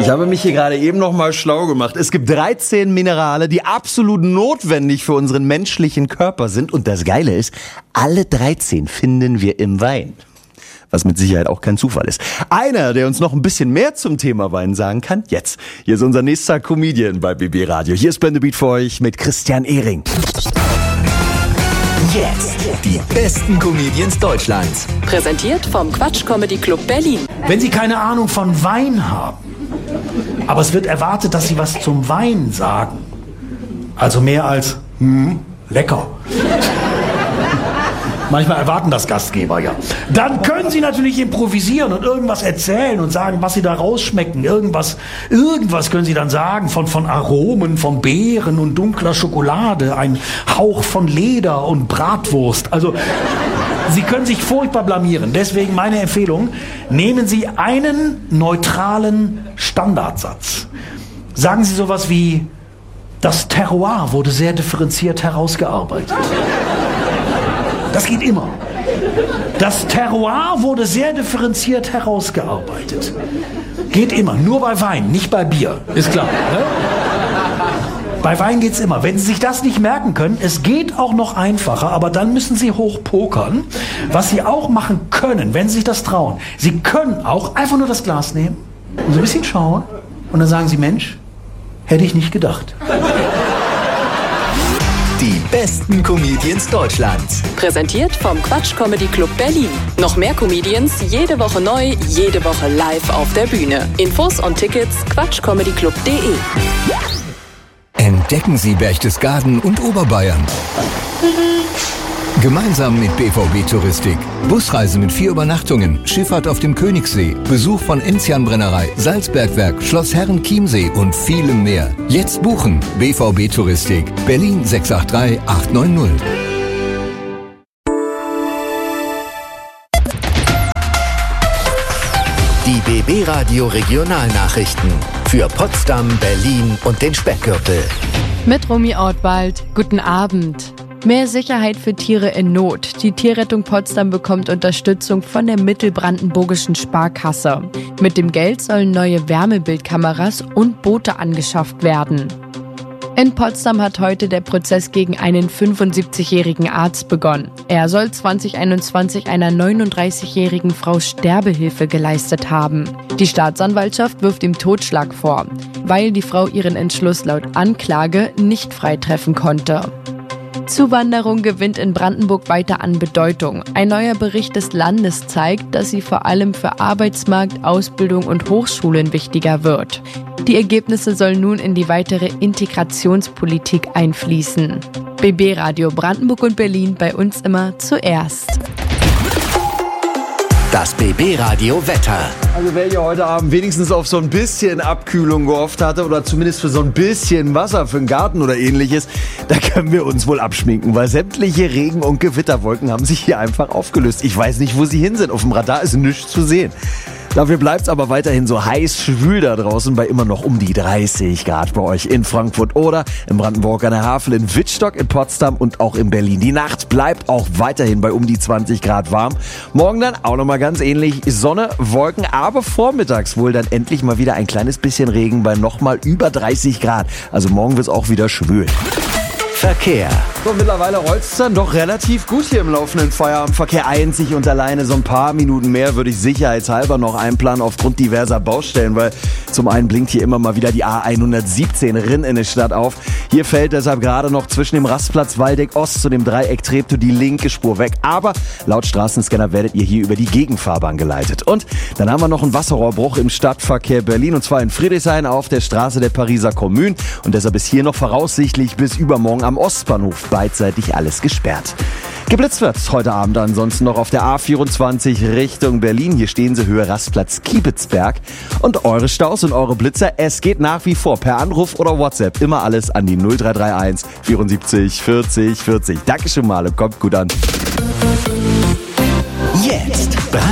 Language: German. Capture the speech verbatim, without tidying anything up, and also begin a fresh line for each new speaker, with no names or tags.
Ich habe mich hier gerade eben noch mal schlau gemacht. Es gibt dreizehn Minerale, die absolut notwendig für unseren menschlichen Körper sind. Und das Geile ist, alle dreizehn finden wir im Wein. Was mit Sicherheit auch kein Zufall ist. Einer, der uns noch ein bisschen mehr zum Thema Wein sagen kann, jetzt. Hier ist unser nächster Comedian bei B B Radio. Hier ist Blende Beat für euch mit Christian Ehring.
Jetzt die besten Comedians Deutschlands.
Präsentiert vom Quatsch Comedy Club Berlin.
Wenn Sie keine Ahnung von Wein haben, aber es wird erwartet, dass Sie was zum Wein sagen. Also mehr als, hm, lecker. Manchmal erwarten das Gastgeber ja. Dann können Sie natürlich improvisieren und irgendwas erzählen und sagen, was Sie da rausschmecken. Irgendwas, irgendwas können Sie dann sagen von, von Aromen, von Beeren und dunkler Schokolade, ein Hauch von Leder und Bratwurst. Also, Sie können sich furchtbar blamieren. Deswegen meine Empfehlung, nehmen Sie einen neutralen Standardsatz. Sagen Sie sowas wie, das Terroir wurde sehr differenziert herausgearbeitet. Das geht immer. Das Terroir wurde sehr differenziert herausgearbeitet. Geht immer. Nur bei Wein, nicht bei Bier. Ist klar, ne? Bei Wein geht's immer. Wenn Sie sich das nicht merken können, es geht auch noch einfacher, aber dann müssen Sie hochpokern. Was Sie auch machen können, wenn Sie sich das trauen, Sie können auch einfach nur das Glas nehmen und so ein bisschen schauen und dann sagen Sie, Mensch, hätte ich nicht gedacht.
Die besten Comedians Deutschlands.
Präsentiert vom Quatsch Comedy Club Berlin. Noch mehr Comedians, jede Woche neu, jede Woche live auf der Bühne. Infos und Tickets quatschcomedyclub punkt de.
Entdecken Sie Berchtesgaden und Oberbayern. Gemeinsam mit B V B Touristik. Busreise mit vier Übernachtungen, Schifffahrt auf dem Königssee, Besuch von Enzian-Brennerei, Salzbergwerk, Schloss Herrenchiemsee und vielem mehr. Jetzt buchen. B V B Touristik. Berlin sechs acht drei acht neun null. Die B B Radio Regionalnachrichten. Für Potsdam, Berlin und den Speckgürtel.
Mit Romy Ortwald. Guten Abend. Mehr Sicherheit für Tiere in Not. Die Tierrettung Potsdam bekommt Unterstützung von der Mittelbrandenburgischen Sparkasse. Mit dem Geld sollen neue Wärmebildkameras und Boote angeschafft werden. In Potsdam hat heute der Prozess gegen einen fünfundsiebzigjährigen Arzt begonnen. Er soll zwanzig einundzwanzig einer neununddreißigjährigen Frau Sterbehilfe geleistet haben. Die Staatsanwaltschaft wirft ihm Totschlag vor, weil die Frau ihren Entschluss laut Anklage nicht freitreffen konnte. Zuwanderung gewinnt in Brandenburg weiter an Bedeutung. Ein neuer Bericht des Landes zeigt, dass sie vor allem für Arbeitsmarkt, Ausbildung und Hochschulen wichtiger wird. Die Ergebnisse sollen nun in die weitere Integrationspolitik einfließen. B B Radio Brandenburg und Berlin, bei uns immer zuerst.
Das B B Radio Wetter.
Also wer hier heute Abend wenigstens auf so ein bisschen Abkühlung gehofft hatte oder zumindest für so ein bisschen Wasser für den Garten oder ähnliches, da können wir uns wohl abschminken, weil sämtliche Regen- und Gewitterwolken haben sich hier einfach aufgelöst. Ich weiß nicht, wo sie hin sind. Auf dem Radar ist nichts zu sehen. Dafür bleibt es aber weiterhin so heiß schwül da draußen bei immer noch um die dreißig Grad bei euch in Frankfurt oder im Brandenburg an der Havel, in Wittstock, in Potsdam und auch in Berlin. Die Nacht bleibt auch weiterhin bei um die zwanzig Grad warm. Morgen dann auch nochmal ganz ähnlich. Sonne, Wolken, aber vormittags wohl dann endlich mal wieder ein kleines bisschen Regen bei nochmal über dreißig Grad. Also morgen wird es auch wieder schwül.
Verkehr.
So, mittlerweile rollt es dann doch relativ gut hier im laufenden Feierabendverkehr. Einzig und alleine so ein paar Minuten mehr würde ich sicherheitshalber noch einplanen aufgrund diverser Baustellen, weil zum einen blinkt hier immer mal wieder die A hundertsiebzehn Rinninnenstadt auf. Hier fällt deshalb gerade noch zwischen dem Rastplatz Waldeck Ost zu dem Dreieck Treptow die linke Spur weg. Aber laut Straßenscanner werdet ihr hier über die Gegenfahrbahn geleitet. Und dann haben wir noch einen Wasserrohrbruch im Stadtverkehr Berlin und zwar in Friedrichshain auf der Straße der Pariser Kommune. Und deshalb ist hier noch voraussichtlich bis übermorgen am Ostbahnhof beidseitig alles gesperrt. Geblitzt wird's heute Abend ansonsten noch auf der A vierundzwanzig Richtung Berlin. Hier stehen sie Höhe Rastplatz Kiepitzberg. Und eure Staus und eure Blitzer, es geht nach wie vor per Anruf oder WhatsApp. Immer alles an die null drei drei eins vierundsiebzig vierzig vierzig. Danke schon mal und kommt gut an.
Jetzt